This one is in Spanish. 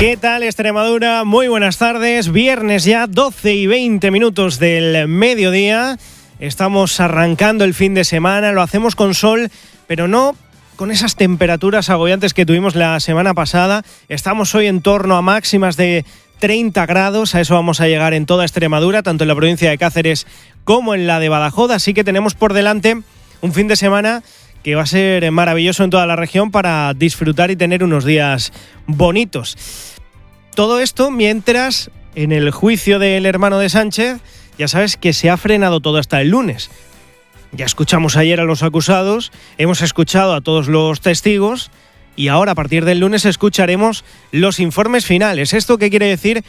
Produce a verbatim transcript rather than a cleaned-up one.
¿Qué tal, Extremadura? Muy buenas tardes. Viernes ya, doce y veinte minutos del mediodía. Estamos arrancando el fin de semana. Lo hacemos con sol, pero no con esas temperaturas agobiantes que tuvimos la semana pasada. Estamos hoy en torno a máximas de treinta grados. A eso vamos a llegar en toda Extremadura, tanto en la provincia de Cáceres como en la de Badajoz. Así que tenemos por delante un fin de semana que va a ser maravilloso en toda la región para disfrutar y tener unos días bonitos. Todo esto mientras en el juicio del hermano de Sánchez, ya sabes que se ha frenado todo hasta el lunes. Ya escuchamos ayer a los acusados, hemos escuchado a todos los testigos y ahora a partir del lunes escucharemos los informes finales. ¿Esto qué quiere decir?